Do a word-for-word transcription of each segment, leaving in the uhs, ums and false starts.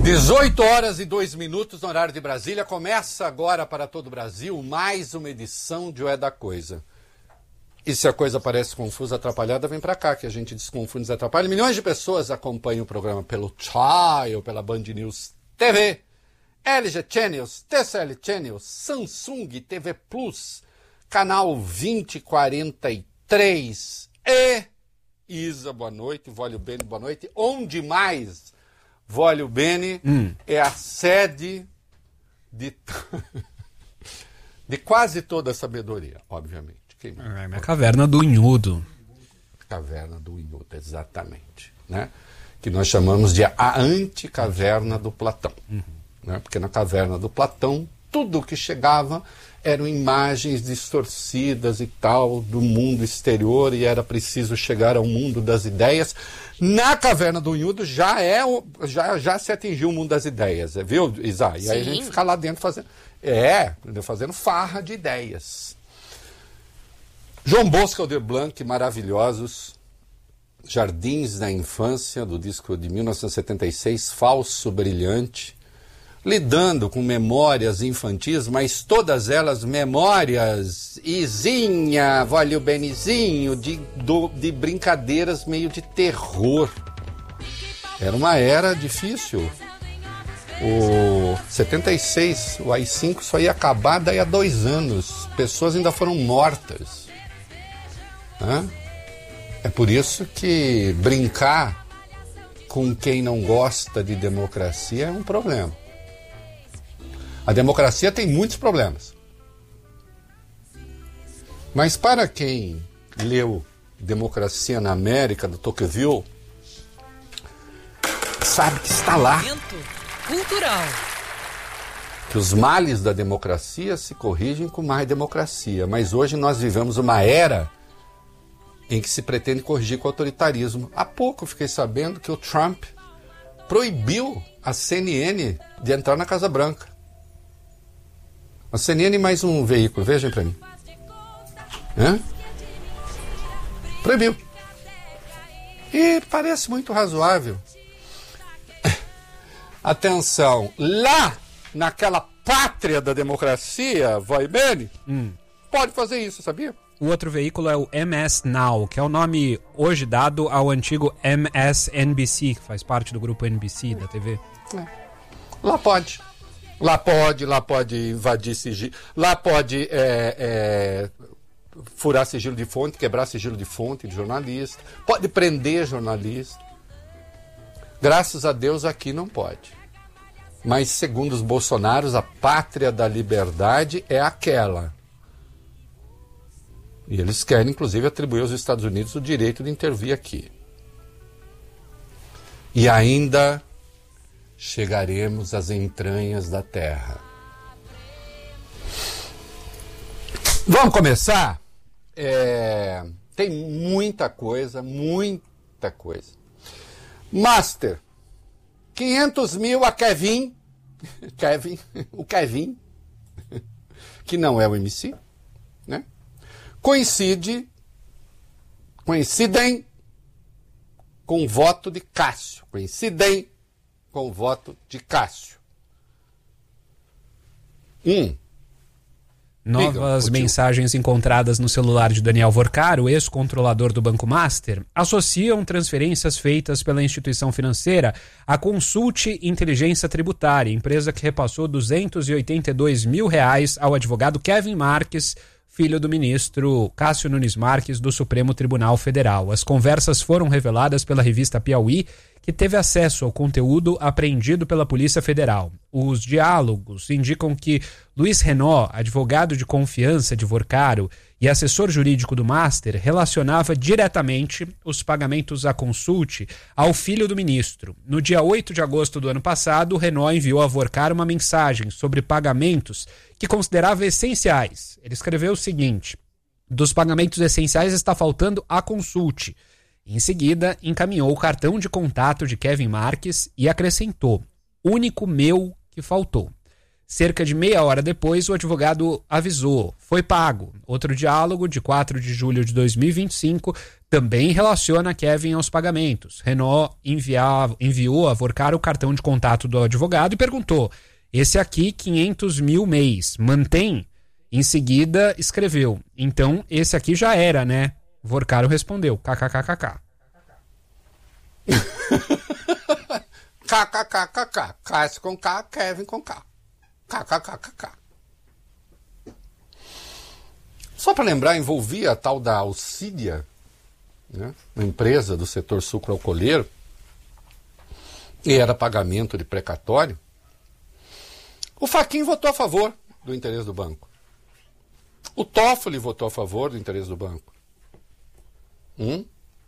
dezoito horas e dois minutos no horário de Brasília. Começa agora para todo o Brasil mais uma edição de O É da Coisa. E se a coisa parece confusa, atrapalhada, vem para cá que a gente desconfunde e desatrapalha. Milhões de pessoas acompanham o programa pelo Chai ou pela Band News T V, L G Channels, T C L Channels, Samsung T V Plus, canal vinte quarenta e três e Isa, boa noite, Vólio Bene, boa noite. Onde mais? Vólio Bene hum. é a sede de, de quase toda a sabedoria, obviamente. Quem... É a caverna do Unhudo. Caverna do Unhudo, exatamente. Né? Que nós chamamos de a anticaverna do Platão. Uhum. Né? Porque na caverna do Platão, tudo que chegava eram imagens distorcidas e tal do mundo exterior e era preciso chegar ao mundo das ideias. Na caverna do Unhudo já, é, já, já se atingiu o mundo das ideias, viu, Isa? E Sim. aí a gente fica lá dentro fazendo, é, fazendo farra de ideias. João Bosco e Aldir Blanc, maravilhosos. Jardins da Infância, do disco de mil novecentos e setenta e seis, Falso Brilhante. Lidando com memórias infantis, mas todas elas memórias, Izinha, Vólio Benizinho, de, do, de brincadeiras meio de terror. Era uma era difícil. O setenta e seis, o A I cinco só ia acabar daí a dois anos. Pessoas ainda foram mortas. Hã? É por isso que brincar com quem não gosta de democracia é um problema. A democracia tem muitos problemas. Mas para quem leu Democracia na América, do Tocqueville, sabe que está lá. Cultural. Que os males da democracia se corrigem com mais democracia. Mas hoje nós vivemos uma era em que se pretende corrigir com o autoritarismo. Há pouco eu fiquei sabendo que o Trump proibiu a C N N de entrar na Casa Branca. A C N N mais um veículo, vejam para mim. Hã? Proibiu. E parece muito razoável. Atenção, lá naquela pátria da democracia, vai bem, hum. pode fazer isso, sabia? O outro veículo é o M S Now, que é o nome hoje dado ao antigo M S N B C, que faz parte do grupo N B C da T V. É. Lá pode. Lá pode, lá pode invadir sigilo, lá pode é, é, furar sigilo de fonte, quebrar sigilo de fonte de jornalista, pode prender jornalista. Graças a Deus aqui não pode. Mas segundo os bolsonaros, a pátria da liberdade é aquela. E eles querem, inclusive, atribuir aos Estados Unidos o direito de intervir aqui. E ainda chegaremos às entranhas da terra. Vamos começar? É, tem muita coisa, muita coisa. Master, quinhentos mil a Kevin, Kevin, o Kevin, que não é o M C, né? Coincide, coincidem com o voto de Cássio, coincidem com o voto de Cássio. Um. Novas Diga, mensagens encontradas no celular de Daniel Vorcaro, ex-controlador do Banco Master, associam transferências feitas pela instituição financeira à Consulte Inteligência Tributária, empresa que repassou duzentos e oitenta e dois mil reais ao advogado Kevin Marques, filho do ministro Cássio Nunes Marques, do Supremo Tribunal Federal. As conversas foram reveladas pela revista Piauí, que teve acesso ao conteúdo apreendido pela Polícia Federal. Os diálogos indicam que Luiz Renaud, advogado de confiança de Vorcaro e assessor jurídico do Master, relacionava diretamente os pagamentos à Consulte ao filho do ministro. No dia oito de agosto do ano passado, Renaud enviou a Vorcaro uma mensagem sobre pagamentos que considerava essenciais. Ele escreveu o seguinte: dos pagamentos essenciais está faltando a Consulte. Em seguida, encaminhou o cartão de contato de Kevin Marques e acrescentou: único meu que faltou. Cerca de meia hora depois, o advogado avisou. Foi pago. Outro diálogo, de quatro de julho de dois mil e vinte e cinco, também relaciona Kevin aos pagamentos. Renault enviava, enviou a Vorcaro o cartão de contato do advogado e perguntou: esse aqui, quinhentos mil mês, mantém? Em seguida, escreveu: então, esse aqui já era, né? Vorcaro respondeu: kkkk. Kkkk. Cássio com K, Kevin com K. Kkkk. Só para lembrar, envolvia a tal da Alcídia, né, uma empresa do setor sucroalcooleiro, e era pagamento de precatório. O Fachin votou a favor do interesse do banco. O Toffoli votou a favor do interesse do banco. Hum?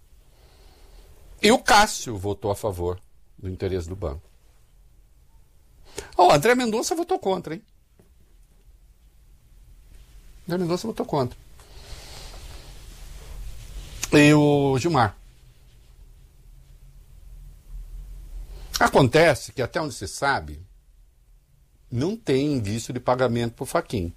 E o Cássio votou a favor do interesse do banco. O oh, André Mendonça votou contra, hein? André Mendonça votou contra. E o Gilmar. Acontece que, até onde se sabe, não tem indício de pagamento para o Fachin.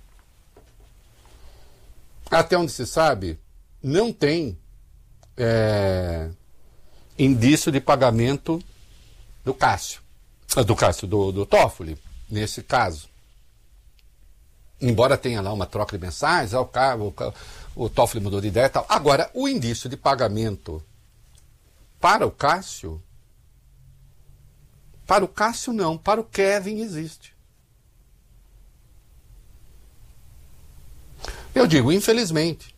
Até onde se sabe, não tem é, indício de pagamento do Cássio. Do Cássio, do, do Toffoli, nesse caso. Embora tenha lá uma troca de mensagens, o, o, o Toffoli mudou de ideia e tal. Agora, o indício de pagamento para o Cássio, para o Cássio não, para o Kevin existe. Eu digo, infelizmente.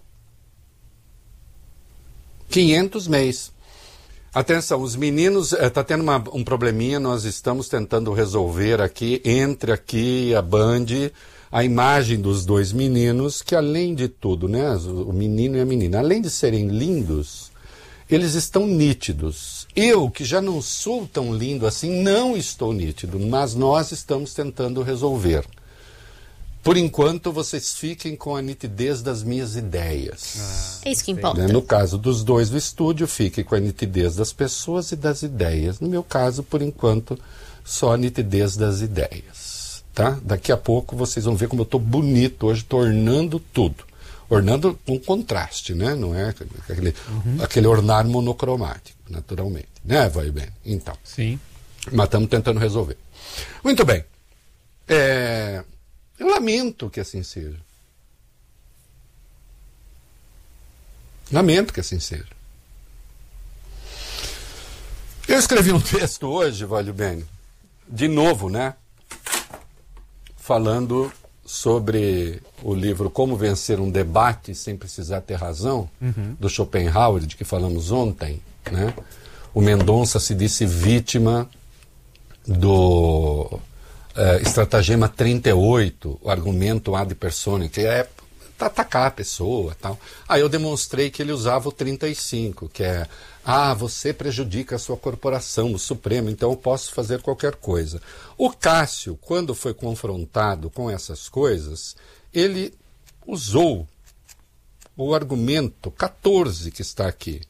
quinhentos mês. Atenção, os meninos, está tendo uma, um probleminha, nós estamos tentando resolver aqui, entre aqui a Band, a imagem dos dois meninos, que além de tudo, né, o menino e a menina, além de serem lindos, eles estão nítidos. Eu, que já não sou tão lindo assim, não estou nítido, mas nós estamos tentando resolver. Por enquanto, vocês fiquem com a nitidez das minhas ideias. Ah, é isso que importa. No caso dos dois do estúdio, fiquem com a nitidez das pessoas e das ideias. No meu caso, por enquanto, só a nitidez das ideias. Tá? Daqui a pouco vocês vão ver como eu estou bonito hoje, estou ornando tudo. Ornando com contraste, né? Não é aquele, uhum. aquele ornar monocromático, naturalmente. Né, vai bem? Então. Sim. Mas estamos tentando resolver. Muito bem. É... Eu lamento que assim seja. Lamento que assim seja. Eu escrevi um texto hoje, Valho Bene, de novo, né? Falando sobre o livro Como Vencer um Debate Sem Precisar Ter Razão, uhum. do Schopenhauer, de que falamos ontem, né? O Mendonça se disse vítima do... Uh, estratagema trinta e oito, o argumento ad personam, que é atacar a pessoa tal. Aí eu demonstrei que ele usava o trinta e cinco, que é, ah, você prejudica a sua corporação, o Supremo, então eu posso fazer qualquer coisa. O Cássio, quando foi confrontado com essas coisas, ele usou o argumento quatorze que está aqui.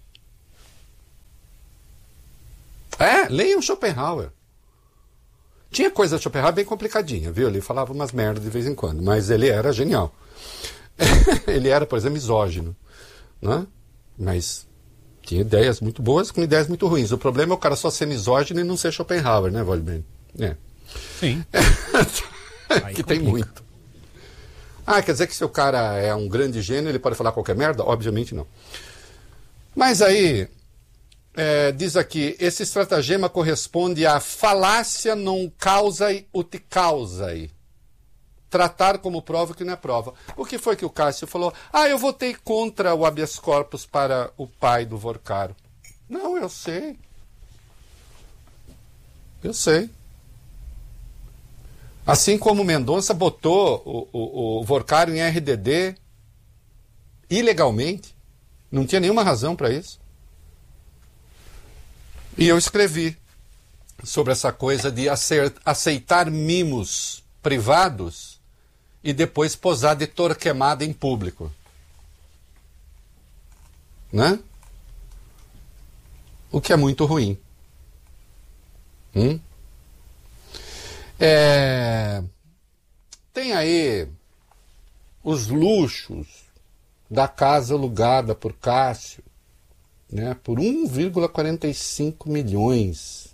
É, leiam Schopenhauer. Tinha coisa de Schopenhauer bem complicadinha, viu? Ele falava umas merdas de vez em quando, mas ele era genial. Ele era, por exemplo, misógino, né? Mas tinha ideias muito boas com ideias muito ruins. O problema é o cara só ser misógino e não ser Schopenhauer, né, Valdir? É. Sim. Que tem muito. Ah, quer dizer que se o cara é um grande gênio, ele pode falar qualquer merda? Obviamente não. Mas aí... É, diz aqui, esse estratagema corresponde à falácia non causae ut causae. Tratar como prova o que não é prova. O que foi que o Cássio falou? Ah, eu votei contra o habeas corpus para o pai do Vorcaro. Não, eu sei. Eu sei. Assim como o Mendonça botou o, o, o Vorcaro em R D D ilegalmente. Não tinha nenhuma razão para isso. E eu escrevi sobre essa coisa de aceitar mimos privados e depois posar de torquemada em público. Né? O que é muito ruim. Hum? É, tem aí os luxos da casa alugada por Cássio, né, por um vírgula quarenta e cinco milhões.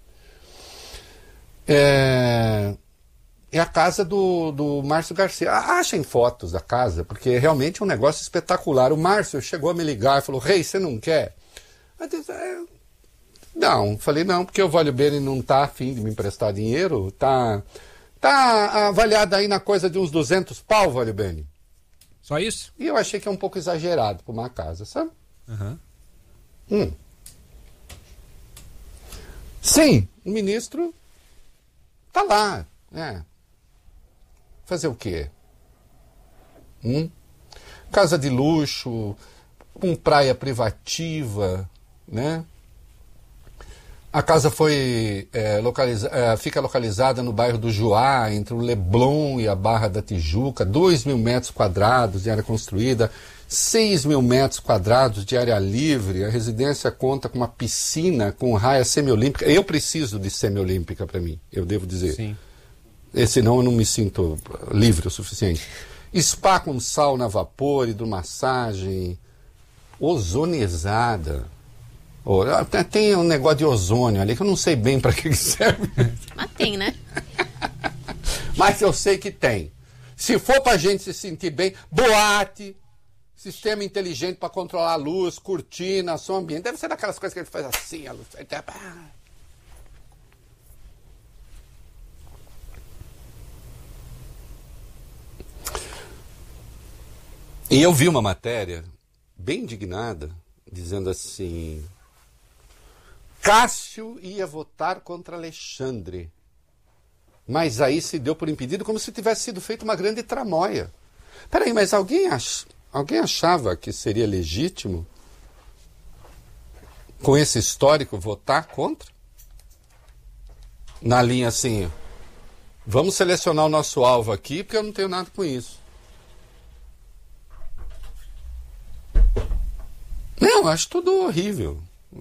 É, é a casa do, do Márcio Garcia. Achem fotos da casa, porque realmente é um negócio espetacular. O Márcio chegou a me ligar e falou: Rei, você não quer? Eu disse, é, não, falei não, porque o Vale Bene não está afim de me emprestar dinheiro, tá, tá avaliado aí na coisa de uns duzentos pau, Vale Bene. Só isso? E eu achei que é um pouco exagerado para uma casa, sabe? Uhum. Hum. Sim, o ministro tá lá, né? Fazer o quê? Hum? Casa de luxo, com praia privativa, né? A casa foi, é, localiza, é, fica localizada no bairro do Juá, entre o Leblon e a Barra da Tijuca, dois mil metros quadrados de área construída, seis mil metros quadrados de área livre. A residência conta com uma piscina com raia semiolímpica. Eu preciso de semiolímpica para mim, eu devo dizer. Sim. E, senão eu não me sinto livre o suficiente. Spa com sauna a vapor, hidromassagem, ozonizada. Oh, tem um negócio de ozônio ali que eu não sei bem para que serve. Mas tem, né? Mas eu sei que tem. Se for para a gente se sentir bem, boate, sistema inteligente para controlar a luz, cortina, som ambiente. Deve ser daquelas coisas que ele faz assim, a luz. E eu vi uma matéria bem indignada, dizendo assim: Cássio ia votar contra Alexandre, mas aí se deu por impedido, como se tivesse sido feita uma grande tramóia. Peraí, mas alguém, ach... alguém achava que seria legítimo, com esse histórico, votar contra? Na linha assim, vamos selecionar o nosso alvo aqui, porque eu não tenho nada com isso. Não, eu acho tudo horrível.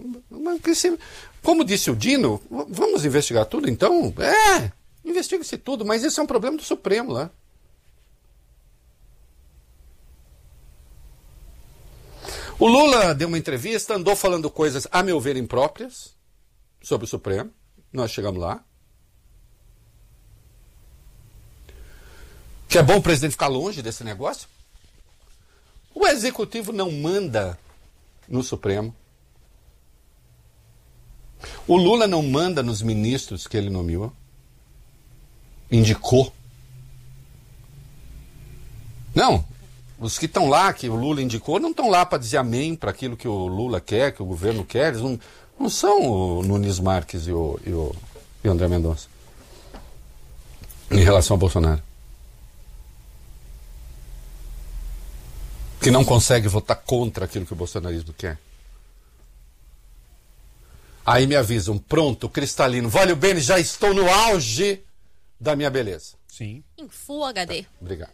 Como disse o Dino, vamos investigar tudo então? É, investigue-se tudo, mas isso é um problema do Supremo lá. O Lula deu uma entrevista, andou falando coisas, a meu ver, impróprias sobre o Supremo. Nós chegamos lá. Que é bom o presidente ficar longe desse negócio. O Executivo não manda no Supremo. O Lula não manda nos ministros que ele nomeou, indicou. Não, os que estão lá, que o Lula indicou, não estão lá para dizer amém para aquilo que o Lula quer, que o governo quer. Eles não, não são o Nunes Marques e o, e o, e o André Mendonça em relação ao Bolsonaro. Que não consegue votar contra aquilo que o bolsonarismo quer. Aí me avisam, pronto, cristalino, Vale Bene, já estou no auge da minha beleza. Sim. Em Full H D. Tá, obrigado.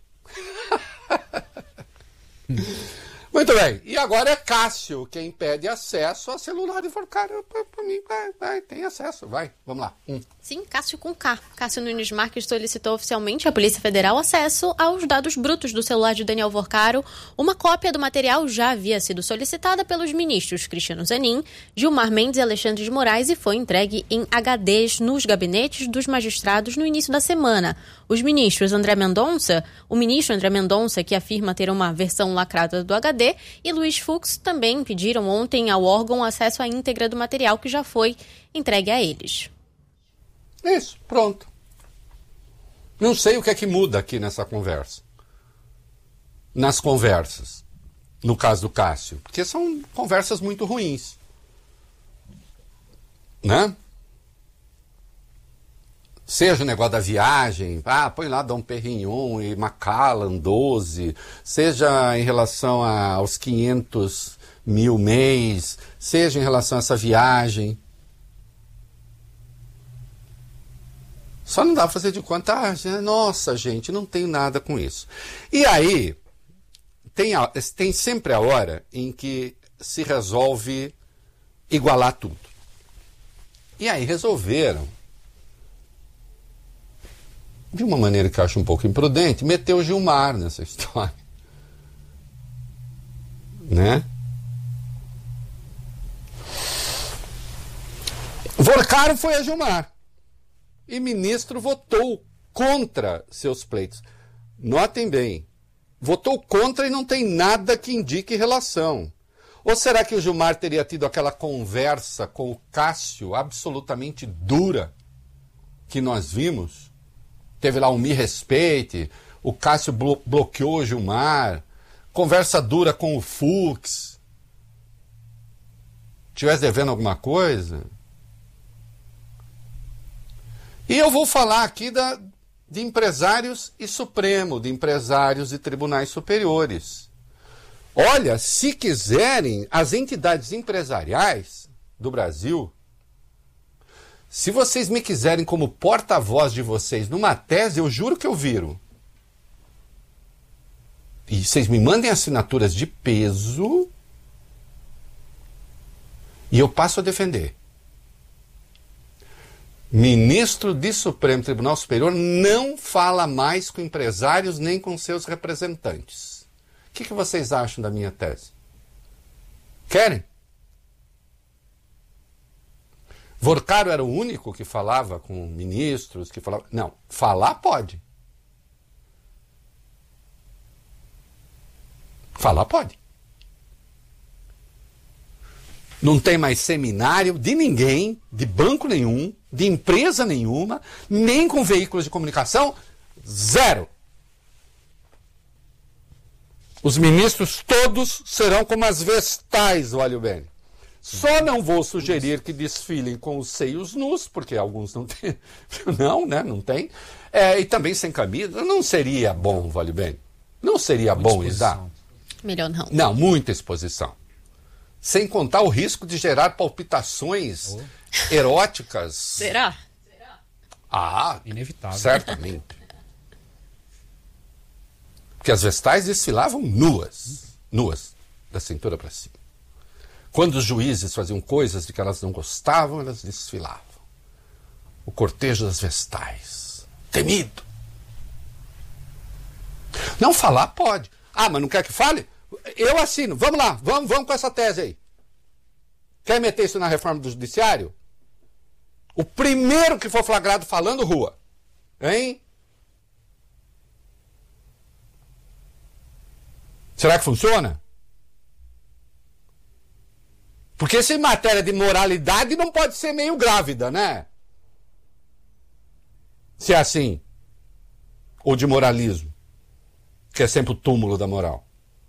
Muito bem, e agora é Cássio quem pede acesso a celular de Forcário. Para mim, vai, vai, tem acesso, vai, vamos lá. Hum. Sim, Cássio com K. Cássio Nunes Marques solicitou oficialmente à Polícia Federal acesso aos dados brutos do celular de Daniel Forcaro. Uma cópia do material já havia sido solicitada pelos ministros Cristiano Zanin, Gilmar Mendes e Alexandre de Moraes e foi entregue em H Ds nos gabinetes dos magistrados no início da semana. Os ministros André Mendonça, o ministro André Mendonça, que afirma ter uma versão lacrada do H D, e Luiz Fux também pediram ontem ao órgão acesso à íntegra do material que já foi entregue a eles. Isso, pronto. Não sei o que é que muda aqui nessa conversa. Nas conversas, no caso do Cássio, porque são conversas muito ruins. Né? Seja o negócio da viagem, ah, põe lá Dom Perignon e Macallan doze, seja em relação a, aos quinhentos mil mês, seja em relação a essa viagem. Só não dá para fazer de conta, ah, nossa, gente, não tenho nada com isso. E aí, tem, a, tem sempre a hora em que se resolve igualar tudo. E aí resolveram de uma maneira que eu acho um pouco imprudente, meteu o Gilmar nessa história. Né? Vorcaro foi a Gilmar. E ministro votou contra seus pleitos. Notem bem, votou contra e não tem nada que indique relação. Ou será que o Gilmar teria tido aquela conversa com o Cássio absolutamente dura que nós vimos? Teve lá um me respeite, o Cássio blo- bloqueou o Gilmar, conversa dura com o Fux. Tivesse devendo alguma coisa? E eu vou falar aqui da, de empresários e Supremo, de empresários e tribunais superiores. Olha, se quiserem, as entidades empresariais do Brasil, se vocês me quiserem como porta-voz de vocês numa tese, eu juro que eu viro. E vocês me mandem assinaturas de peso e eu passo a defender. Ministro de Supremo Tribunal Superior não fala mais com empresários nem com seus representantes. O que, que vocês acham da minha tese? Querem? Vorcaro era o único que falava com ministros, que falava... Não, falar pode. Falar pode. Não tem mais seminário de ninguém, de banco nenhum, de empresa nenhuma, nem com veículos de comunicação, zero. Os ministros todos serão como as vestais, olha bem. Só não vou sugerir que desfilem com os seios nus, porque alguns não têm. Não, né? Não tem. É, e também sem camisa. Não seria bom, vale bem. Não seria muita bom exposição. Isar. Melhor não. Não, muita exposição. Sem contar o risco de gerar palpitações oh. eróticas. Será? Ah, inevitável. Certamente. Porque as vestais desfilavam nuas. Nuas, da cintura para cima. Quando os juízes faziam coisas de que elas não gostavam, elas desfilavam. O cortejo das vestais. Temido. Não falar pode. Ah, mas não quer que fale? Eu assino. Vamos lá, vamos, vamos com essa tese aí. Quer meter isso na reforma do judiciário? O primeiro que for flagrado falando, rua. Hein? Será que funciona? Porque se matéria de moralidade não pode ser meio grávida, né? Se é assim. Ou de moralismo. Que é sempre o túmulo da moral.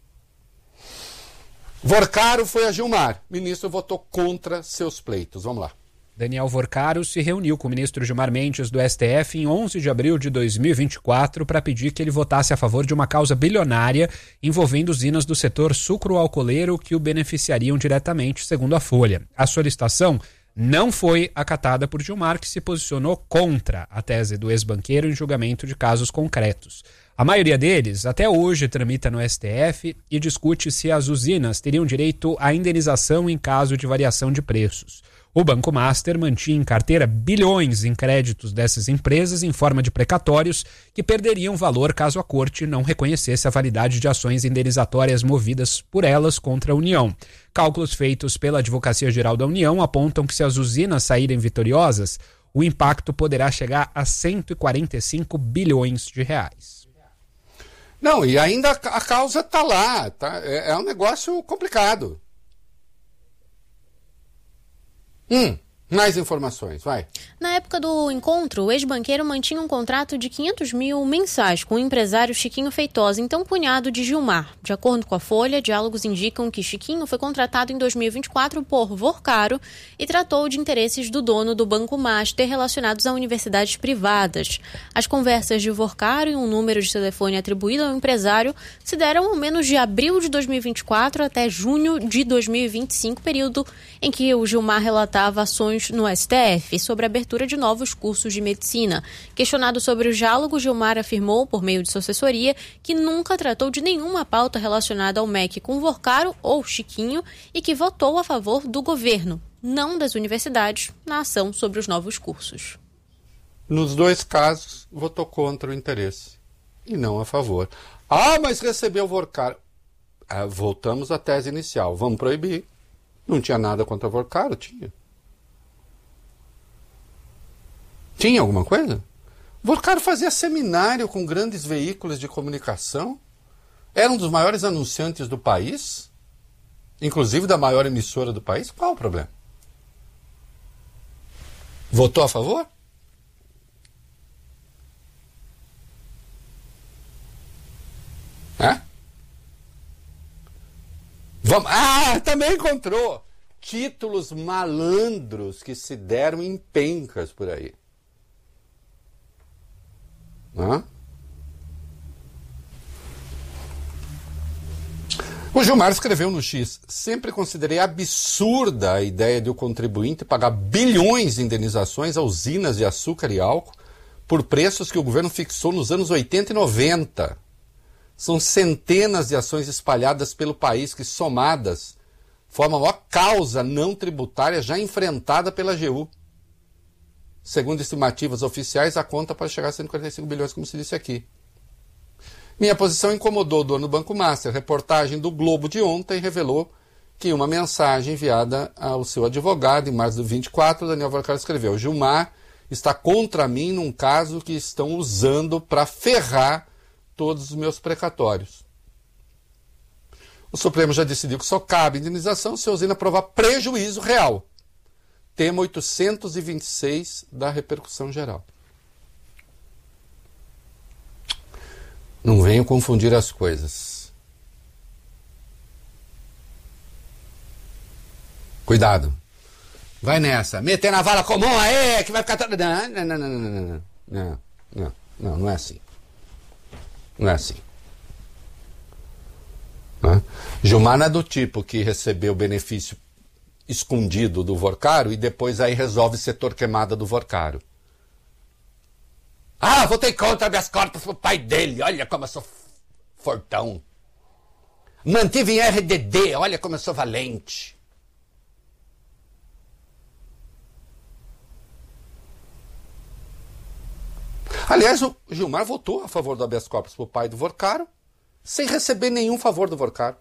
Vorcaro foi a Gilmar. O ministro votou contra seus pleitos. Vamos lá. Daniel Vorcaro se reuniu com o ministro Gilmar Mendes do S T F em onze de abril de dois mil e vinte e quatro para pedir que ele votasse a favor de uma causa bilionária envolvendo usinas do setor sucroalcooleiro que o beneficiariam diretamente, segundo a Folha. A solicitação não foi acatada por Gilmar, que se posicionou contra a tese do ex-banqueiro em julgamento de casos concretos. A maioria deles, até hoje, tramita no S T F e discute se as usinas teriam direito à indenização em caso de variação de preços. O Banco Master mantinha em carteira bilhões em créditos dessas empresas em forma de precatórios que perderiam valor caso a corte não reconhecesse a validade de ações indenizatórias movidas por elas contra a União. Cálculos feitos pela Advocacia Geral da União apontam que se as usinas saírem vitoriosas, o impacto poderá chegar a cento e quarenta e cinco bilhões de reais. Não, e ainda a causa está lá, tá? É, é um negócio complicado. Hum, mais informações, vai. Na época do encontro, o ex-banqueiro mantinha um contrato de quinhentos mil mensais com o empresário Chiquinho Feitosa, então cunhado de Gilmar. De acordo com a Folha, diálogos indicam que Chiquinho foi contratado em dois mil e vinte e quatro por Vorcaro e tratou de interesses do dono do Banco Master relacionados a universidades privadas. As conversas de Vorcaro e um número de telefone atribuído ao empresário se deram ao menos de abril de dois mil e vinte e quatro até junho de dois mil e vinte e cinco, período em que o Gilmar relatava ações no S T F sobre a abertura de novos cursos de medicina. Questionado sobre o diálogo, Gilmar afirmou, por meio de sua assessoria, que nunca tratou de nenhuma pauta relacionada ao M E C com Vorcaro ou Chiquinho e que votou a favor do governo, não das universidades, na ação sobre os novos cursos. Nos dois casos, votou contra o interesse e não a favor. Ah, mas recebeu o Vorcaro. Ah, voltamos à tese inicial. Vamos proibir. Não tinha nada contra o Vorcaro? Tinha. Tinha alguma coisa? O Vorcaro fazia seminário com grandes veículos de comunicação. Era um dos maiores anunciantes do país. Inclusive da maior emissora do país. Qual o problema? Votou a favor? É? Vamos... Ah, também encontrou títulos malandros que se deram em pencas por aí. Hã? O Gilmar escreveu no X: sempre considerei absurda a ideia de o contribuinte pagar bilhões de indenizações a usinas de açúcar e álcool por preços que o governo fixou nos anos oitenta e noventa. São centenas de ações espalhadas pelo país que, somadas, formam a maior causa não tributária já enfrentada pela A G U. Segundo estimativas oficiais, a conta pode chegar a cento e quarenta e cinco bilhões, como se disse aqui. Minha posição incomodou o dono do Banco Master. A reportagem do Globo de ontem revelou que uma mensagem enviada ao seu advogado, em março de vinte e quatro, Daniel Vorcaro escreveu: Gilmar está contra mim num caso que estão usando para ferrar todos os meus precatórios. O Supremo já decidiu que só cabe indenização se a usina provar prejuízo real. Tema oitocentos e vinte e seis da repercussão geral. Não venham confundir as coisas. Cuidado. Vai nessa. Meter na vala comum aí, que vai ficar... Não, não, não, não, não, não, não, não, não, não é assim. Não é assim. Não é? Gilmar não é do tipo que recebeu o benefício escondido do Vorcaro e depois aí resolve ser torquemada do Vorcaro. Ah, votei contra habeas corpus pro pai dele, olha como eu sou fortão. Mantive em R D D, olha como eu sou valente. Aliás, o Gilmar votou a favor do habeas corpus pro pai do Vorcaro, sem receber nenhum favor do Vorcaro.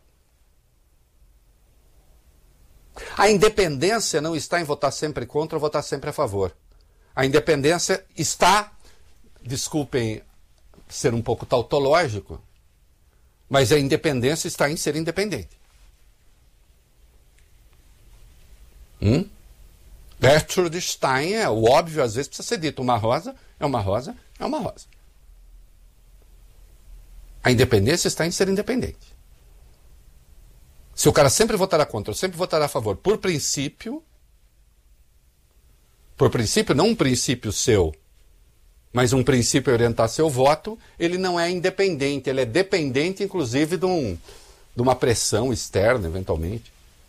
A independência não está em votar sempre contra ou votar sempre a favor. A independência está, desculpem ser um pouco tautológico, mas a independência está em ser independente. Hum? Gertrude Stein, é o óbvio, às vezes precisa ser dito. Uma rosa é uma rosa, é uma rosa. A independência está em ser independente. Se o cara sempre votará contra ou sempre votará a favor, por princípio, por princípio, não um princípio seu, mas um princípio orientar seu voto, ele não é independente, ele é dependente, inclusive, de, um, de uma pressão externa, eventualmente.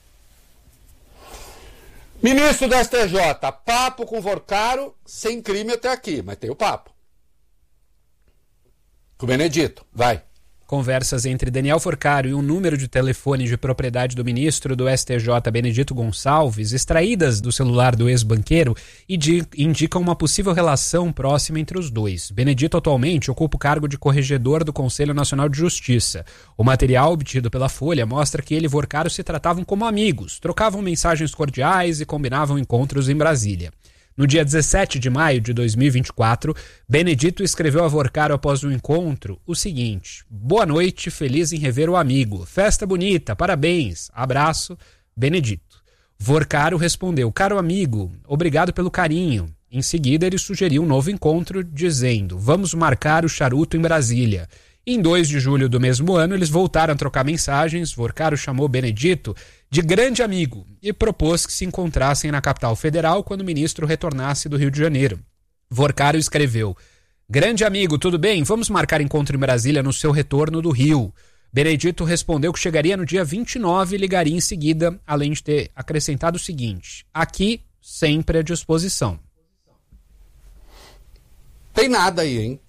Ministro do S T J, papo com Vorcaro, sem crime até aqui, mas tem o papo. Com o Benedito, vai. Conversas entre Daniel Vorcaro e um número de telefone de propriedade do ministro do S T J, Benedito Gonçalves, extraídas do celular do ex-banqueiro, indicam uma possível relação próxima entre os dois. Benedito atualmente ocupa o cargo de corregedor do Conselho Nacional de Justiça. O material obtido pela Folha mostra que ele e Vorcaro se tratavam como amigos, trocavam mensagens cordiais e combinavam encontros em Brasília. No dia dezessete de maio de dois mil e vinte e quatro, Benedito escreveu a Vorcaro após o encontro o seguinte: boa noite, feliz em rever o amigo. Festa bonita, parabéns. Abraço, Benedito. Vorcaro respondeu: caro amigo, obrigado pelo carinho. Em seguida, ele sugeriu um novo encontro, dizendo: vamos marcar o charuto em Brasília. Em dois de julho do mesmo ano, eles voltaram a trocar mensagens. Vorcaro chamou Benedito de grande amigo e propôs que se encontrassem na capital federal quando o ministro retornasse do Rio de Janeiro. Vorcaro escreveu: grande amigo, tudo bem? Vamos marcar encontro em Brasília no seu retorno do Rio. Benedito respondeu que chegaria no dia vinte e nove e ligaria em seguida, além de ter acrescentado o seguinte: aqui, sempre à disposição. Tem nada aí, hein?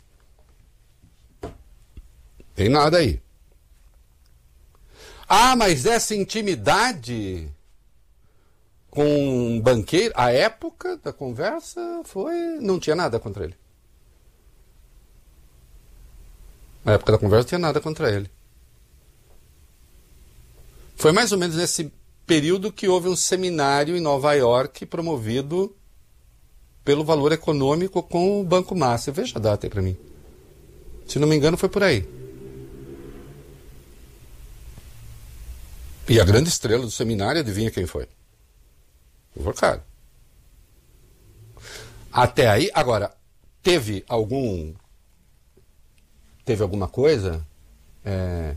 Tem nada aí. Ah, mas essa intimidade com um banqueiro, a época da conversa foi, não tinha nada contra ele. Na época da conversa não tinha nada contra ele. Foi mais ou menos nesse período que houve um seminário em Nova York promovido pelo Valor Econômico com o Banco Master. Veja a data aí para mim. Se não me engano, foi por aí. E a grande estrela do seminário, adivinha quem foi? O Vorcaro. Até aí, agora, teve algum... Teve alguma coisa? É...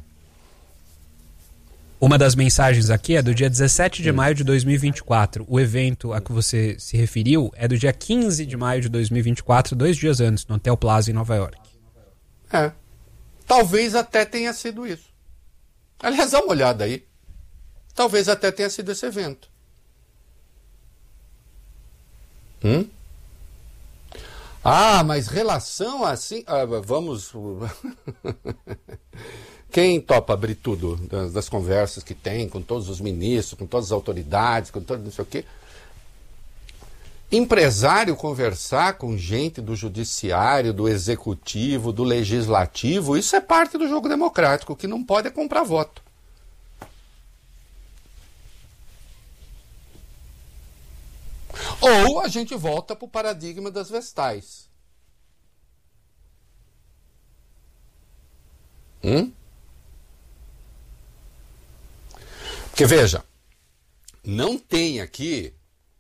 Uma das mensagens aqui é do dia dezessete de maio de dois mil e vinte e quatro. O evento a que você se referiu é do dia quinze de maio de dois mil e vinte e quatro, dois dias antes, no Hotel Plaza, em Nova York. É. Talvez até tenha sido isso. Aliás, dá uma olhada aí. Talvez até tenha sido esse evento. Hum? Ah, mas relação assim... Ah, vamos... Quem topa abrir tudo das, das conversas que tem com todos os ministros, com todas as autoridades, com todo não sei o quê? Empresário conversar com gente do judiciário, do executivo, do legislativo, isso é parte do jogo democrático. O que não pode é comprar voto. Ou a gente volta para o paradigma das vestais. Hum? Porque veja, não tem aqui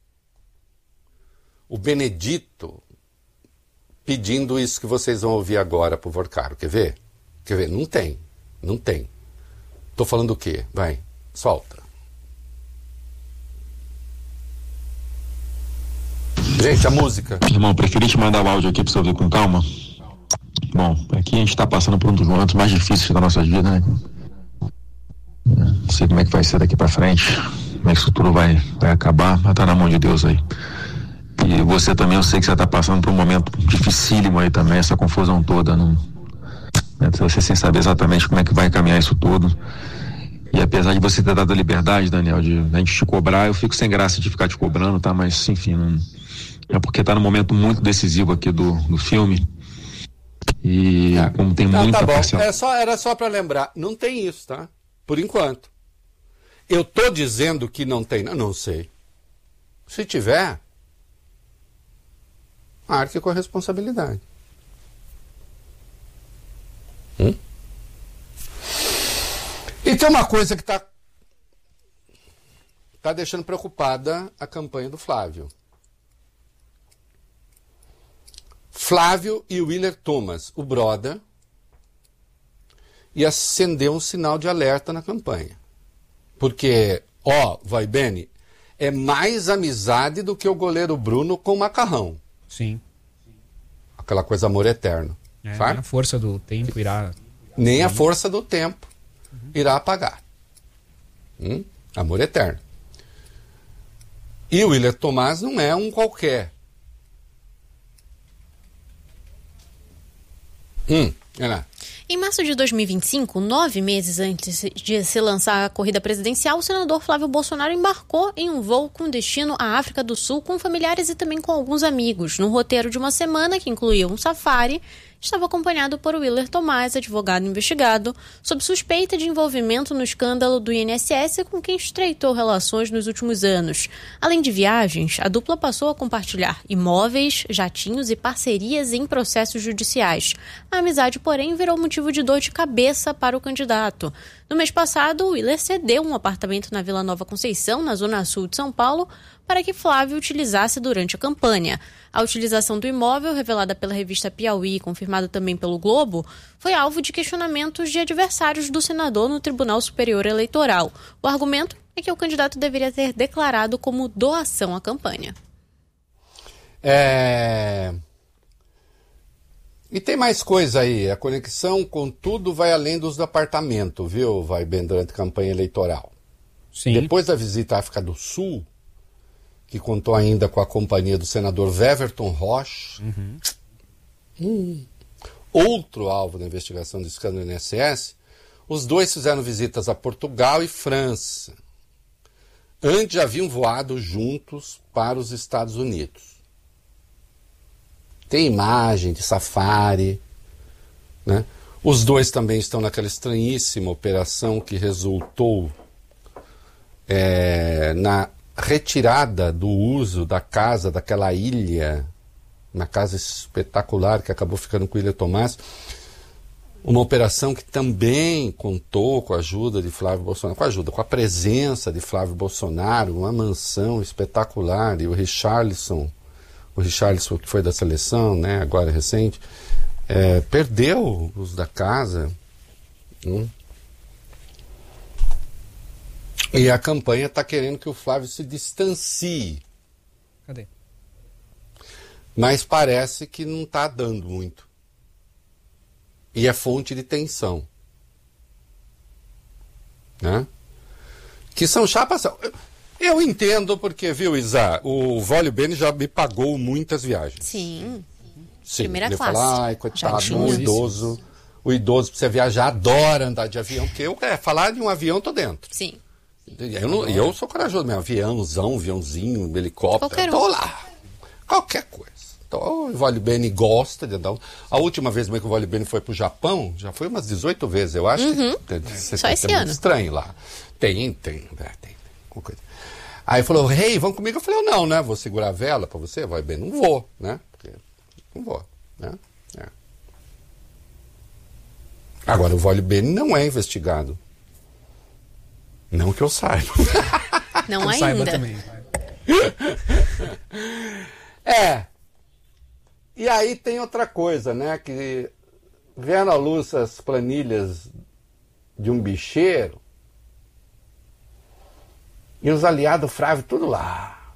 o Benedito pedindo isso que vocês vão ouvir agora pro Vorcaro. Quer ver? Quer ver? Não tem. Não tem. Tô falando o quê? Vai, solta. Gente, a música. Irmão, preferi te mandar o áudio aqui pra você ouvir com calma. Bom, aqui a gente tá passando por um dos momentos mais difíceis da nossa vida, né? Não sei como é que vai ser daqui pra frente, como é que isso tudo vai, vai acabar, mas tá na mão de Deus aí. E você também, eu sei que você tá passando por um momento dificílimo aí também, essa confusão toda, não, né? Você sem saber exatamente como é que vai caminhar isso tudo. E apesar de você ter dado a liberdade, Daniel, de a gente te cobrar, eu fico sem graça de ficar te cobrando, tá? Mas, enfim, não, é porque tá num momento muito decisivo aqui do, do filme. E é. Como tem não, muita tá bom. parcela... É só, era só para lembrar, não tem isso, tá? Por enquanto. Eu tô dizendo que não tem, não, não sei. Se tiver, arque com a responsabilidade. Hum? E tem uma coisa que está tá deixando preocupada a campanha do Flávio. Flávio e Willer Thomas, o brother, e acendeu um sinal de alerta na campanha. Porque, ó, vai bene, é mais amizade do que o goleiro Bruno com o Macarrão. Sim. Aquela coisa amor eterno. É, sabe? nem a força do tempo irá... Nem a força do tempo uhum. irá apagar. Hum? Amor eterno. E o Willer Thomas não é um qualquer. Hum, é lá. Em março de dois mil e vinte e cinco, nove meses antes de se lançar a corrida presidencial, o senador Flávio Bolsonaro embarcou em um voo com destino à África do Sul com familiares e também com alguns amigos. Num roteiro de uma semana que incluía um safari, estava acompanhado por Willer Thomas, advogado investigado, sob suspeita de envolvimento no escândalo do I N S S com quem estreitou relações nos últimos anos. Além de viagens, a dupla passou a compartilhar imóveis, jatinhos e parcerias em processos judiciais. A amizade, porém, virou motivo de dor de cabeça para o candidato. No mês passado, Willer cedeu um apartamento na Vila Nova Conceição, na zona sul de São Paulo, para que Flávio utilizasse durante a campanha. A utilização do imóvel, revelada pela revista Piauí e confirmada também pelo Globo, foi alvo de questionamentos de adversários do senador no Tribunal Superior Eleitoral. O argumento é que o candidato deveria ter declarado como doação à campanha. É... E tem mais coisa aí. A conexão com tudo vai além dos apartamentos, viu? Vai bem durante a campanha eleitoral. Sim. Depois da visita à África do Sul, que contou ainda com a companhia do senador Weverton Rocha, uhum. hum, outro alvo da investigação do escândalo do I N S S, os dois fizeram visitas a Portugal e França. Antes já haviam voado juntos para os Estados Unidos. Tem imagem de safari, né? Os dois também estão naquela estranhíssima operação que resultou é, na retirada do uso da casa, daquela ilha, uma casa espetacular que acabou ficando com a Ilha Tomás. Uma operação que também contou com a ajuda de Flávio Bolsonaro, com a ajuda, com a presença de Flávio Bolsonaro, uma mansão espetacular, e o Richarlison, o Richarlison que foi da seleção, né, agora recente, é, perdeu o uso da casa. Hum. E a campanha está querendo que o Flávio se distancie. Cadê? Mas parece que não está dando muito. E é fonte de tensão. Né? Que são chapas... Eu entendo porque, viu, Isa, o Vólio Bene já me pagou muitas viagens. Sim. Sim. Primeira ele classe. Fala, ai, coitado, o idoso. O idoso, pra você viajar, adora andar de avião, porque eu, é, falar de um avião, tô dentro. Sim. Eu, não, eu sou corajoso mesmo. Aviãozão, aviãozinho, helicóptero. Qualquer um. Tô lá. Qualquer coisa. Então, o Vólio Bene gosta de andar. A última vez que o Vólio Bene foi pro Japão, já foi umas dezoito vezes, eu acho. Uhum. Que, Só esse ano. Estranho lá. Tem, tem, é, tem. tem coisa. Aí falou, rei, hey, vamos comigo? Eu falei, não, né? Vou segurar a vela pra você, Vólio Bene. Não vou, né? Porque não vou, né? É. Agora, o Vólio Bene não é investigado. Não que eu saiba. Não eu ainda. Saiba também. É. E aí tem outra coisa, né? Que vendo à luz as planilhas de um bicheiro e os aliados Flávio tudo lá.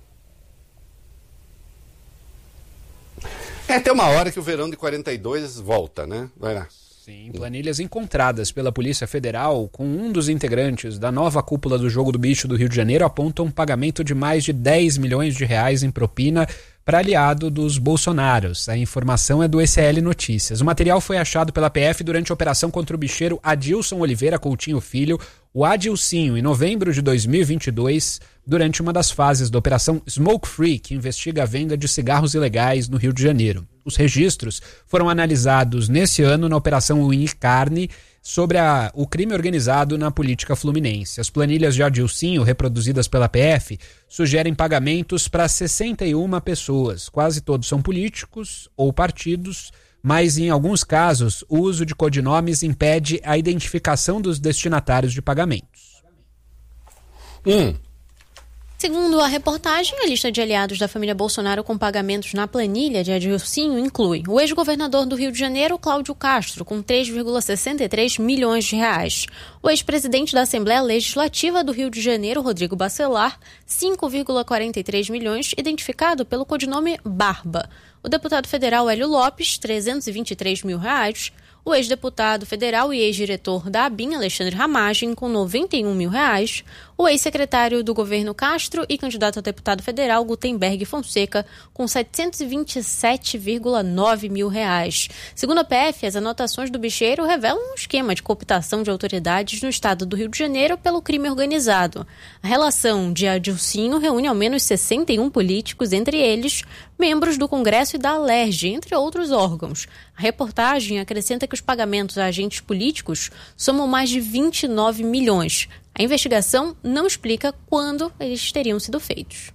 É, tem uma hora que o verão de quarenta e dois volta, né? Vai lá. Sim, planilhas encontradas pela Polícia Federal com um dos integrantes da nova cúpula do Jogo do Bicho do Rio de Janeiro apontam um pagamento de mais de dez milhões de reais em propina para aliado dos Bolsonaros. A informação é do E C L Notícias. O material foi achado pela P F durante a operação contra o bicheiro Adilson Oliveira Coutinho Filho, o Adilcinho, em novembro de dois mil e vinte e dois, durante uma das fases da Operação Smoke Free, que investiga a venda de cigarros ilegais no Rio de Janeiro. Os registros foram analisados nesse ano na Operação Unicarne sobre a, o crime organizado na política fluminense. As planilhas de Adilcinho, reproduzidas pela P F, sugerem pagamentos para sessenta e uma pessoas. Quase todos são políticos ou partidos, mas em alguns casos o uso de codinomes impede a identificação dos destinatários de pagamentos. Hum. Segundo a reportagem, a lista de aliados da família Bolsonaro com pagamentos na planilha de Adilcinho inclui o ex-governador do Rio de Janeiro, Cláudio Castro, com três vírgula sessenta e três milhões de reais. O ex-presidente da Assembleia Legislativa do Rio de Janeiro, Rodrigo Bacelar, cinco vírgula quarenta e três milhões, identificado pelo codinome Barba. O deputado federal Hélio Lopes, trezentos e vinte e três mil reais. O ex-deputado federal e ex-diretor da ABIN, Alexandre Ramagem, com noventa e um mil reais. O ex-secretário do governo Castro e candidato a deputado federal, Gutenberg Fonseca, com setecentos e vinte e sete vírgula nove mil reais. Segundo a P F, as anotações do bicheiro revelam um esquema de cooptação de autoridades no estado do Rio de Janeiro pelo crime organizado. A relação de Adilcinho reúne ao menos sessenta e um políticos, entre eles membros do Congresso e da Alerj, entre outros órgãos. A reportagem acrescenta que os pagamentos a agentes políticos somam mais de vinte e nove milhões. A investigação não explica quando eles teriam sido feitos.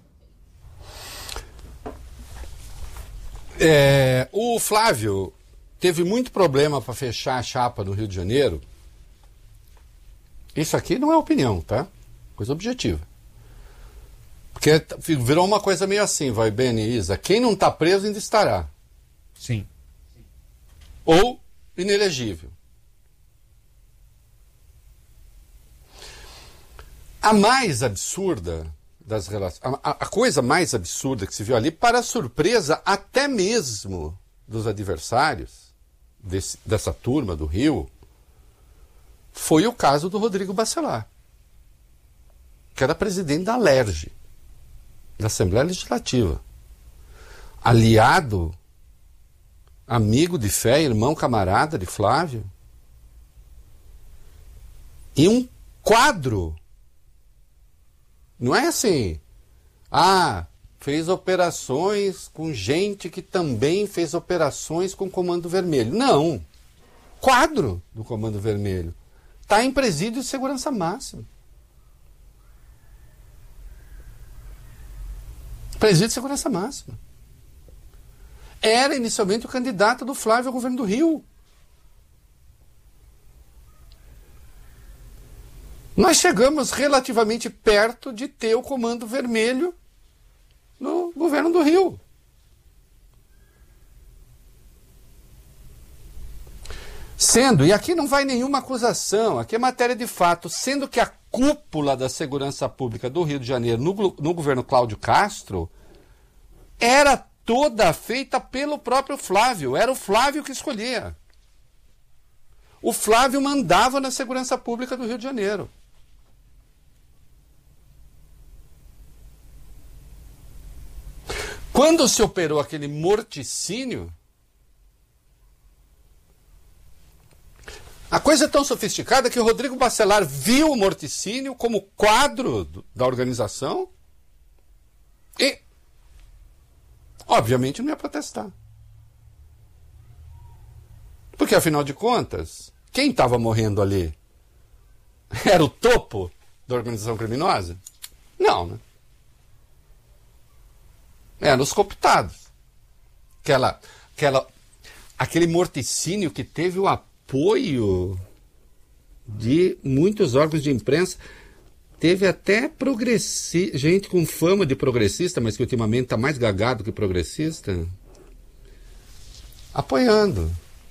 É, o Flávio teve muito problema para fechar a chapa no Rio de Janeiro. Isso aqui não é opinião, tá? Coisa objetiva. Porque virou uma coisa meio assim, vai, Beni e Isa. Quem não está preso ainda estará. Sim. Ou inelegível. A mais absurda das relações, a, a coisa mais absurda que se viu ali, para surpresa até mesmo dos adversários desse, dessa turma do Rio, foi o caso do Rodrigo Bacelar, que era presidente da Alerj, da Assembleia Legislativa, aliado, amigo de fé, irmão, camarada de Flávio, e um quadro Não é assim, ah, fez operações com gente que também fez operações com Comando Vermelho. Não. Quadro do Comando Vermelho. Está em presídio de segurança máxima. Presídio de segurança máxima. Era inicialmente o candidato do Flávio ao governo do Rio. Nós chegamos relativamente perto de ter o Comando Vermelho no governo do Rio. Sendo, e aqui não vai nenhuma acusação, aqui é matéria de fato, sendo que a cúpula da segurança pública do Rio de Janeiro, no, no governo Cláudio Castro, era toda feita pelo próprio Flávio, era o Flávio que escolhia. O Flávio mandava na segurança pública do Rio de Janeiro. Quando se operou aquele morticínio, a coisa é tão sofisticada que o Rodrigo Bacelar viu o morticínio como quadro do, da organização e, obviamente, não ia protestar. Porque, afinal de contas, quem estava morrendo ali era o topo da organização criminosa? Não, né? Eram os cooptados. Aquela, aquela, aquele morticínio que teve o apoio de muitos órgãos de imprensa, teve até progressi... gente com fama de progressista, mas que ultimamente está mais gagado que progressista, apoiando.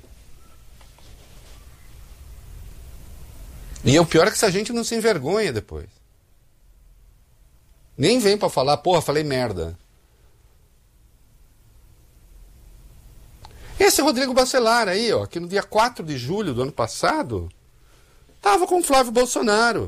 E o pior é que essa gente não se envergonha depois. Nem vem para falar, porra, falei merda. Esse Rodrigo Bacelar aí, ó, que no dia quatro de julho do ano passado, estava com o Flávio Bolsonaro.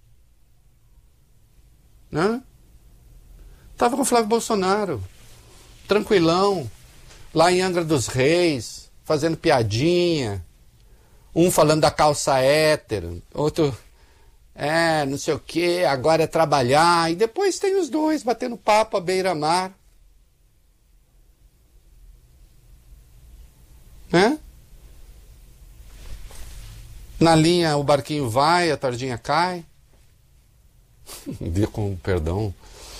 Né? Estava com o Flávio Bolsonaro. Tranquilão. Lá em Angra dos Reis, fazendo piadinha. Um falando da calça hétero, outro, é, não sei o que, agora é trabalhar. E depois tem os dois batendo papo à beira-mar. Né? Na linha o barquinho vai, a tardinha cai. Com perdão.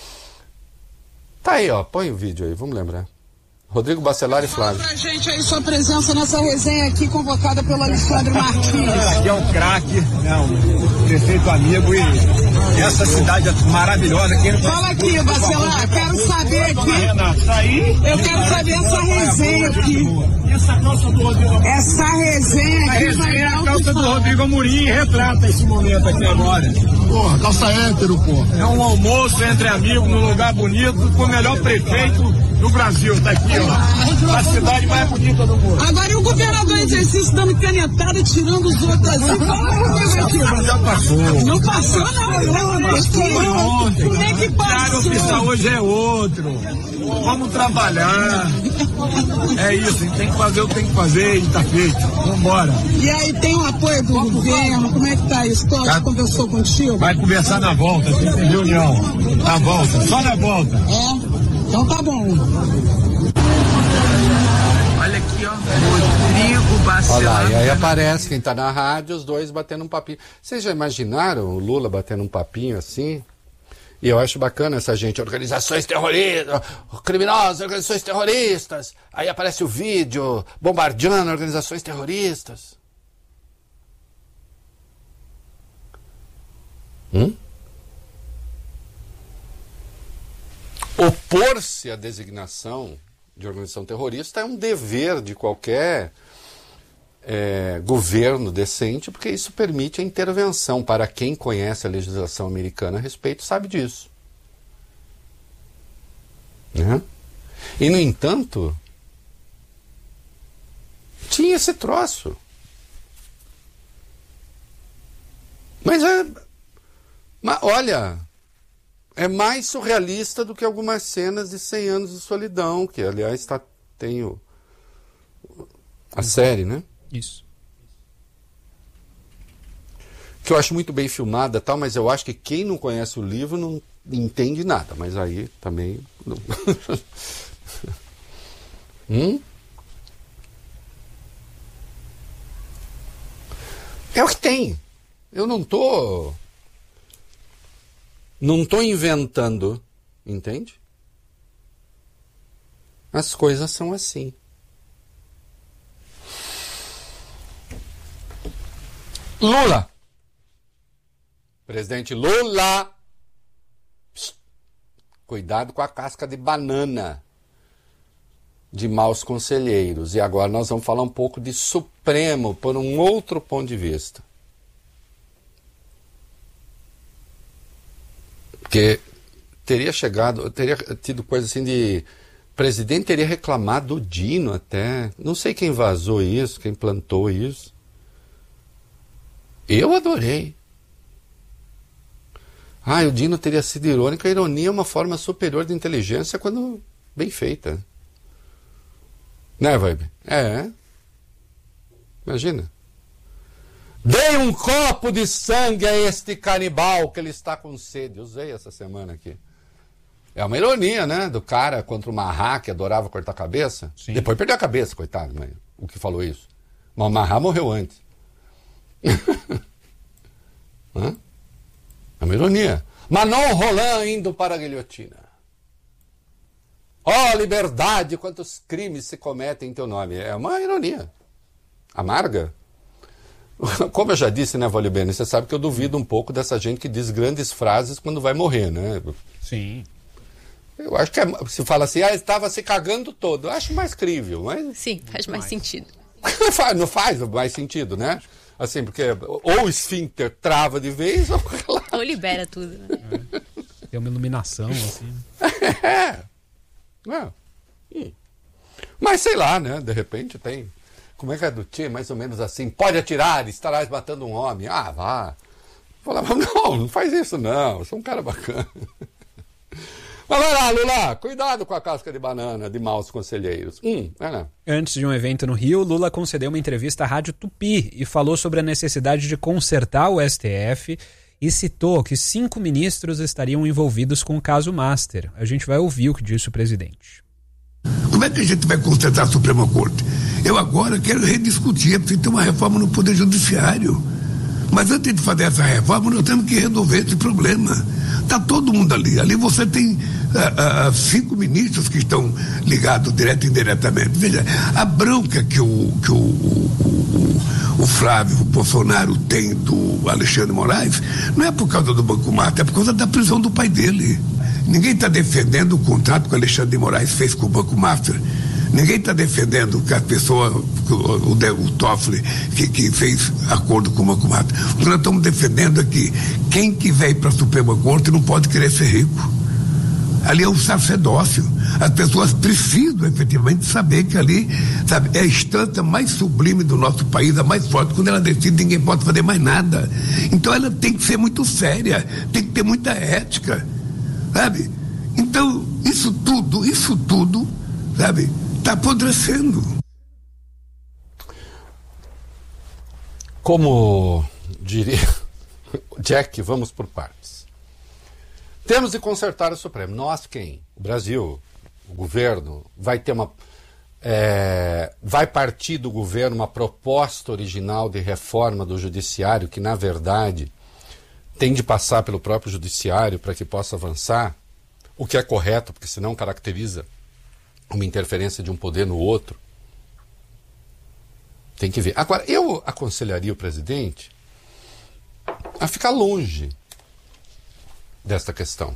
Tá aí, ó, põe o vídeo aí, vamos lembrar. Rodrigo Bacelar e Flávio. Fala pra gente aí sua presença nessa resenha aqui convocada pelo Alexandre Martins. Aqui é um craque, né, um prefeito amigo e essa cidade é maravilhosa. Quem Fala aqui, Bacelar, quero saber aqui. Eu quero saber essa resenha aqui. Essa calça do Rodrigo Amorim. Essa resenha aqui. A resenha é a calça do Rodrigo Amorim e retrata esse momento aqui agora. Porra, calça hétero, porra. É um almoço entre amigos, num lugar bonito, com o melhor prefeito do Brasil. Tá aqui, ó. A cidade mais bonita do mundo. Agora e o governador em exercício dando canetada, tirando os outros assim. Fala comigo aqui, já passou. Não passou, não. Não, não passou ontem. Como é que passou? O oficial hoje é outro. Vamos trabalhar. É isso, a gente tem que fazer o que tem que fazer e tá feito. Vambora. E aí tem o apoio do governo, como é que tá isso? Todd tá. Conversou contigo? Vai conversar na volta, tem reunião. Na volta, só na volta. É? Então tá bom. Olha aqui, ó, Rodrigo Bacelar. Olha lá, e aí aparece quem tá na rádio, os dois batendo um papinho. Vocês já imaginaram o Lula batendo um papinho assim? E eu acho bacana essa gente, organizações terroristas, criminosos, organizações terroristas. Aí aparece o vídeo, bombardeando organizações terroristas. Hum? Opor-se à designação de organização terrorista é um dever de qualquer é, governo decente, porque isso permite a intervenção. Para quem conhece a legislação americana a respeito, sabe disso. Né? E, no entanto, tinha esse troço. Mas é... Mas, olha... É mais surrealista do que algumas cenas de cem anos de solidão, que, aliás, tá, tem o, a série, né? Isso. Que eu acho muito bem filmada, tal, mas eu acho que quem não conhece o livro não, entende nada, mas aí também... hum? É o que tem. Eu não tô... Não tô inventando, entende? As coisas são assim. Lula. Presidente Lula. Psst. Cuidado com a casca de banana de maus conselheiros. E agora nós vamos falar um pouco de Supremo por um outro ponto de vista. Porque teria chegado, teria tido coisa assim de... O presidente teria reclamado do Dino até. Não sei quem vazou isso, quem plantou isso. Eu adorei. Ah, o Dino teria sido irônico. A ironia é uma forma superior de inteligência quando bem feita. Né, Vibe? É. Imagina. Dei um copo de sangue a este canibal que ele está com sede. Usei essa semana aqui. É uma ironia, né? Do cara contra o Marra, que adorava cortar a cabeça. Sim. Depois perdeu a cabeça, coitado, mas o que falou isso. Mas o Marra morreu antes. Hã? É uma ironia. Manon Roland indo para a guilhotina. Ó, oh, liberdade, quantos crimes se cometem em teu nome. É uma ironia. Amarga. Como eu já disse, né, Valio Bene, você sabe que eu duvido um pouco dessa gente que diz grandes frases quando vai morrer, né? Sim. Eu acho que é, se fala assim, ah, ele estava se cagando todo. Eu acho mais crível, mas... Sim, faz mais, mais sentido. Não faz mais sentido, né? Assim, porque ou o esfíncter trava de vez, ou... ou libera tudo, né? É. Tem uma iluminação, assim. É. é. Hum. Mas sei lá, né? De repente tem... Como é que é do Tchê? Mais ou menos assim. Pode atirar, estarás matando um homem. Ah, vá. Falava, não, não faz isso não. Eu sou um cara bacana. Mas vai lá, Lula, cuidado com a casca de banana de maus conselheiros. Hum, é, né? Antes de um evento no Rio, Lula concedeu uma entrevista à Rádio Tupi e falou sobre a necessidade de consertar o S T F e citou que cinco ministros estariam envolvidos com o caso Master. A gente vai ouvir o que disse o presidente. Como é que a gente vai consertar a Suprema Corte? Eu agora quero rediscutir, é preciso ter uma reforma no Poder Judiciário. Mas antes de fazer essa reforma, nós temos que resolver esse problema. Está todo mundo ali. Ali você tem uh, uh, cinco ministros que estão ligados direto e indiretamente. Veja, a bronca que o, que o, o, o Flávio Bolsonaro tem do Alexandre Moraes não é por causa do Banco Master, é por causa da prisão do pai dele. Ninguém está defendendo o contrato que o Alexandre de Moraes fez com o Banco Master. Ninguém está defendendo que a pessoa, o, o, o Toffoli, que, que fez acordo com o Banco Master. O que nós estamos defendendo é que quem quiser ir para a Suprema Corte não pode querer ser rico. Ali é um sacerdócio. As pessoas precisam efetivamente saber que ali, sabe, é a instância mais sublime do nosso país, a mais forte. Quando ela decide, ninguém pode fazer mais nada. Então ela tem que ser muito séria, tem que ter muita ética, sabe? Então, isso tudo, isso tudo, sabe, está apodrecendo. Como diria Jack, vamos por partes. Temos de consertar o Supremo. Nós quem? O Brasil, o governo, vai ter uma... É, vai partir do governo uma proposta original de reforma do judiciário que, na verdade, tem de passar pelo próprio judiciário para que possa avançar, o que é correto, porque senão caracteriza uma interferência de um poder no outro. Tem que ver. Agora, eu aconselharia o presidente a ficar longe desta questão.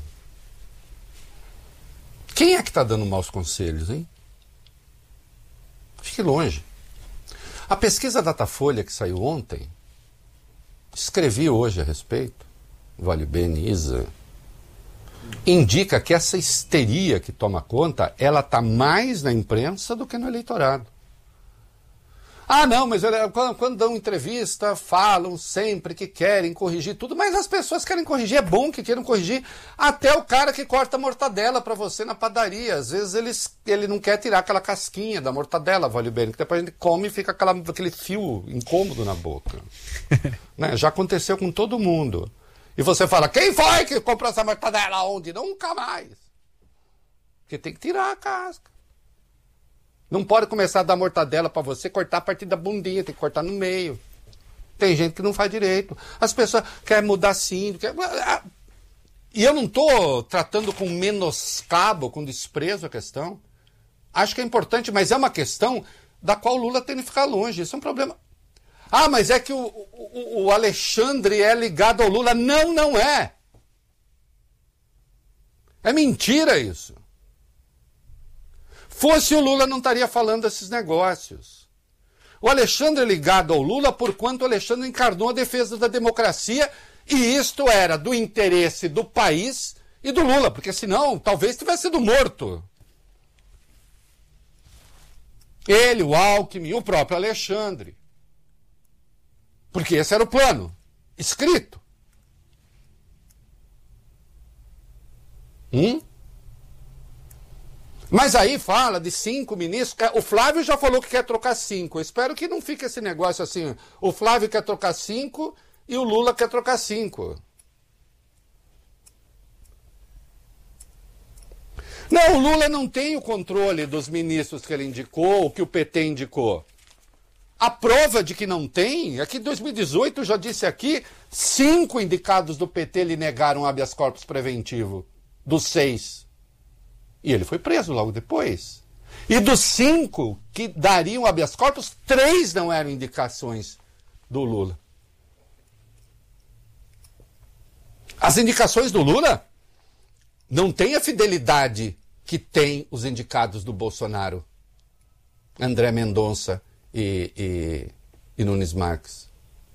Quem é que está dando maus conselhos, hein? Fique longe. A pesquisa Datafolha que saiu ontem, escrevi hoje a respeito, Valio Bene, Isa, indica que essa histeria que toma conta, ela está mais na imprensa do que no eleitorado. Ah, não, mas quando, quando dão entrevista, falam sempre que querem corrigir tudo, mas as pessoas querem corrigir, é bom que queiram corrigir, até o cara que corta a mortadela para você na padaria, às vezes eles, ele não quer tirar aquela casquinha da mortadela, Valio Bene, que depois a gente come e fica aquela, aquele fio incômodo na boca. Né? Já aconteceu com todo mundo. E você fala, quem foi que comprou essa mortadela? Onde? Nunca mais. Porque tem que tirar a casca. Não pode começar a dar mortadela para você, cortar a partir da bundinha, tem que cortar no meio. Tem gente que não faz direito. As pessoas querem mudar sim. Quer... E eu não estou tratando com menoscabo, com desprezo a questão. Acho que é importante, mas é uma questão da qual o Lula tem que ficar longe. Isso é um problema. Ah, mas é que o, o, o Alexandre é ligado ao Lula. Não, não é. É mentira isso. Fosse o Lula, não estaria falando desses negócios. O Alexandre é ligado ao Lula porquanto o Alexandre encarnou a defesa da democracia e isto era do interesse do país e do Lula, porque senão talvez tivesse sido morto. Ele, o Alckmin, o próprio Alexandre. Porque esse era o plano, escrito. Hum? Mas aí fala de cinco ministros. O Flávio já falou que quer trocar cinco. Eu espero que não fique esse negócio assim. O Flávio quer trocar cinco e o Lula quer trocar cinco. Não, o Lula não tem o controle dos ministros que ele indicou, ou que o P T indicou. A prova de que não tem é que em dois mil e dezoito, eu já disse aqui, cinco indicados do P T lhe negaram habeas corpus preventivo, dos seis. E ele foi preso logo depois. E dos cinco que dariam habeas corpus, três não eram indicações do Lula. As indicações do Lula não têm a fidelidade que tem os indicados do Bolsonaro. André Mendonça e, e, e Nunes Marques.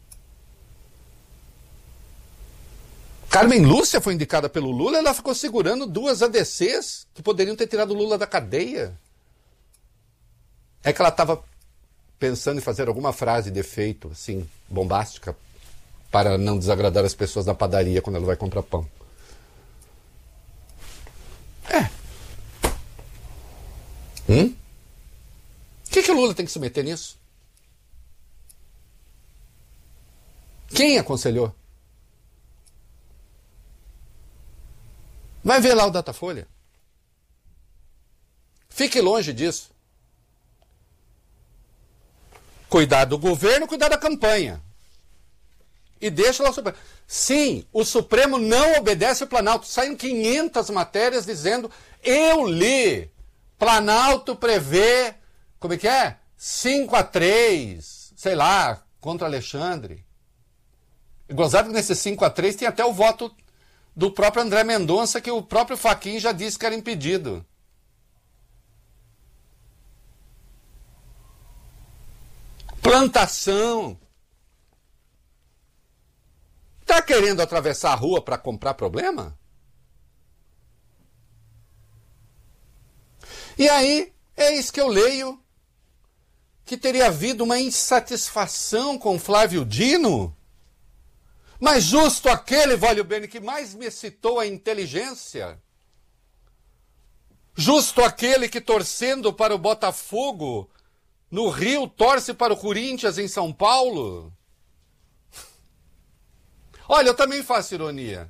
Carmen Lúcia foi indicada pelo Lula, ela ficou segurando duas A D Cs que poderiam ter tirado o Lula da cadeia. É que ela estava pensando em fazer alguma frase de efeito, assim, bombástica, para não desagradar as pessoas na padaria quando ela vai comprar pão. É. Hum? O que, que o Lula tem que se meter nisso? Quem aconselhou? Vai ver lá o Datafolha. Fique longe disso. Cuidar do governo, cuidar da campanha. E deixa lá o Supremo. Sim, o Supremo não obedece ao Planalto. Saem quinhentas matérias dizendo, eu li, Planalto prevê, como é que é? cinco a três, sei lá, contra Alexandre. E gozado que nesse cinco a três tem até o voto do próprio André Mendonça, que o próprio Fachin já disse que era impedido. Plantação. Está querendo atravessar a rua para comprar problema? E aí, é isso que eu leio, que teria havido uma insatisfação com Flávio Dino, mas justo aquele, Vólio Bene, que mais me citou a inteligência, justo aquele que torcendo para o Botafogo no Rio torce para o Corinthians em São Paulo. Olha, eu também faço ironia.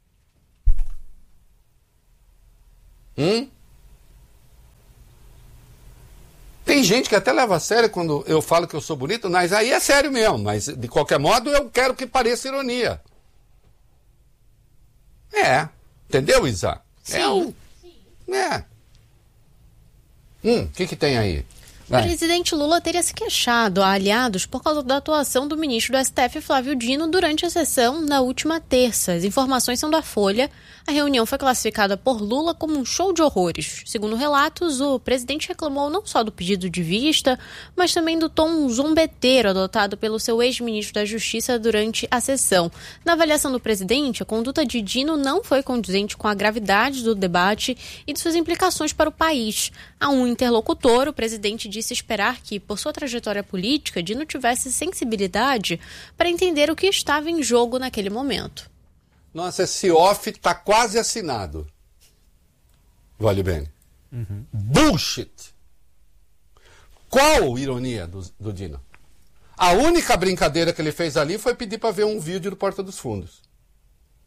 Hum? Tem gente que até leva a sério quando eu falo que eu sou bonito, mas aí é sério mesmo. Mas, de qualquer modo, eu quero que pareça ironia. É. Entendeu, Isa? Sim. É. O... é. Hum, o que que tem aí? O presidente Lula teria se queixado a aliados por causa da atuação do ministro do S T F, Flávio Dino, durante a sessão na última terça. As informações são da Folha. A reunião foi classificada por Lula como um show de horrores. Segundo relatos, o presidente reclamou não só do pedido de vista, mas também do tom zombeteiro adotado pelo seu ex-ministro da Justiça durante a sessão. Na avaliação do presidente, a conduta de Dino não foi condizente com a gravidade do debate e de suas implicações para o país. A um interlocutor, o presidente disse esperar que, por sua trajetória política, Dino tivesse sensibilidade para entender o que estava em jogo naquele momento. Nossa, esse off está quase assinado. Vale bem. Uhum. Bullshit. Qual ironia do, do Dino? A única brincadeira que ele fez ali foi pedir para ver um vídeo do Porta dos Fundos.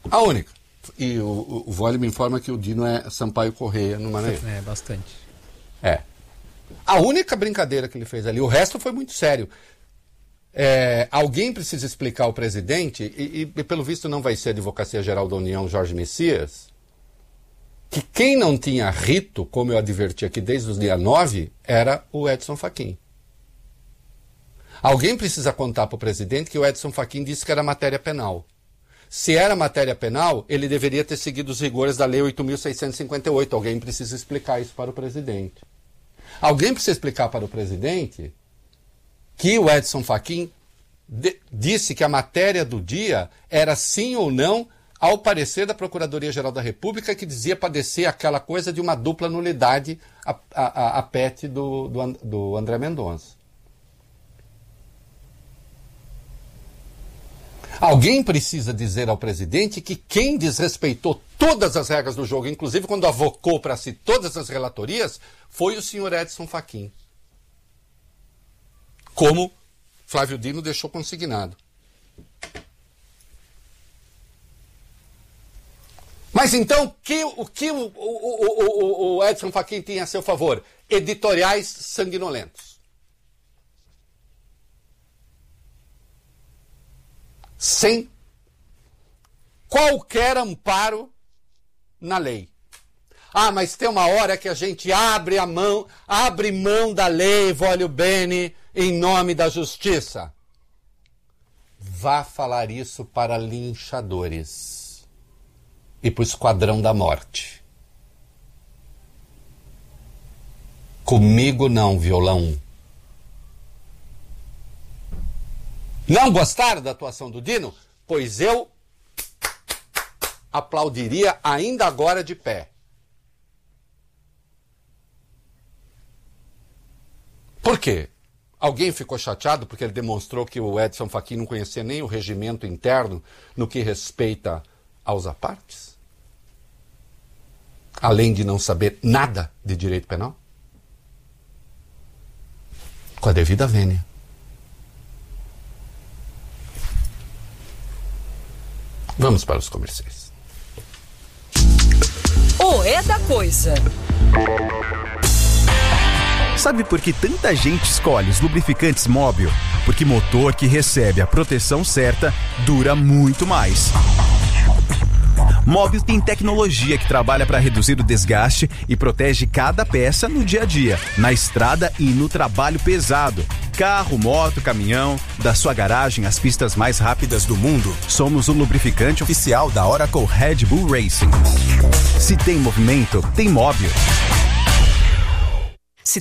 A única. E o, o Vole me informa que o Dino é Sampaio Correia no Maranhão. É, bastante. É. A única brincadeira que ele fez ali, o resto foi muito sério. É, alguém precisa explicar ao presidente, e, e, e pelo visto não vai ser a Advocacia Geral da União, Jorge Messias, que quem não tinha rito, como eu adverti aqui desde o dia nove, era o Edson Fachin. Alguém precisa contar para o presidente que o Edson Fachin disse que era matéria penal. Se era matéria penal, ele deveria ter seguido os rigores da Lei oito mil seiscentos e cinquenta e oito. Alguém precisa explicar isso para o presidente. Alguém precisa explicar para o presidente que o Edson Fachin de, disse que a matéria do dia era sim ou não ao parecer da Procuradoria-Geral da República, que dizia padecer aquela coisa de uma dupla nulidade a, a, a pet do, do, do André Mendonça. Alguém precisa dizer ao presidente que quem desrespeitou todas as regras do jogo, inclusive quando avocou para si todas as relatorias, foi o senhor Edson Fachin. Como Flávio Dino deixou consignado. Mas então, que, o que o, o, o, o Edson Fachin tinha a seu favor? Editoriais sanguinolentos. Sem qualquer amparo na lei. Ah, mas tem uma hora que a gente abre a mão, abre mão da lei, voglio bene, em nome da justiça. Vá falar isso para linchadores e para o Esquadrão da Morte. Comigo não, violão. Não gostaram da atuação do Dino? Pois eu aplaudiria ainda agora de pé. Por quê? Alguém ficou chateado porque ele demonstrou que o Edson Fachin não conhecia nem o regimento interno no que respeita aos apartes? Além de não saber nada de direito penal? Com a devida vênia. Vamos para os comerciais. O É da Coisa. Sabe por que tanta gente escolhe os lubrificantes Móbil? Porque motor que recebe a proteção certa dura muito mais. Móbil tem tecnologia que trabalha para reduzir o desgaste e protege cada peça no dia a dia, na estrada e no trabalho pesado. Carro, moto, caminhão, da sua garagem às pistas mais rápidas do mundo, somos o lubrificante oficial da Oracle Red Bull Racing. Se tem movimento, tem Móbil.